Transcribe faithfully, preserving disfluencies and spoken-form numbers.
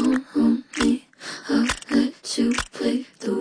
don't own me. I'll let you play the